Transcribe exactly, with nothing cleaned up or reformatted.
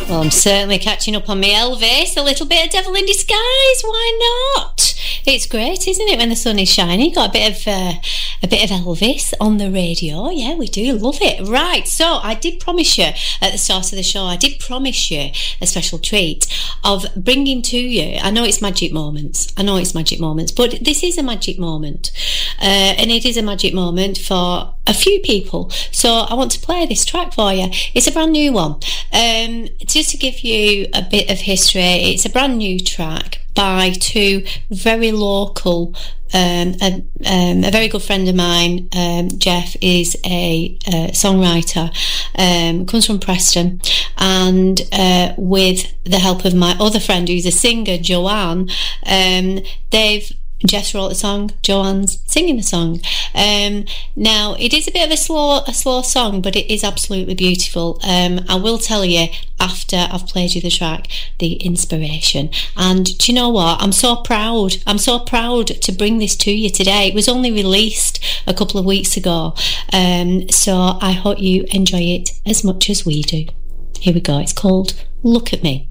Well, I'm certainly catching up on me Elvis. A little bit of Devil in Disguise. Why not? It's great, isn't it, when the sun is shining? Got a bit of uh, a bit of Elvis on the radio. Yeah, we do love it. Right, so I did promise you at the start of the show, I did promise you a special treat of bringing to you, I know it's magic moments, I know it's magic moments, but this is a magic moment. Uh, and it is a magic moment for a few people. So I want to play this track for you. It's a brand new one. Um, just to give you a bit of history, it's a brand new track by two very local, um, a, um, a very good friend of mine. um, Jeff is a uh, songwriter, um, comes from Preston, and uh, with the help of my other friend who's a singer, Joanne, um, they've Jess wrote the song, Joanne's singing the song. Um, now, it is a bit of a slow a slow song, but it is absolutely beautiful. Um, I will tell you, after I've played you the track, the inspiration. And do you know what? I'm so proud. I'm so proud to bring this to you today. It was only released a couple of weeks ago. Um, so I hope you enjoy it as much as we do. Here we go. It's called Look at Me.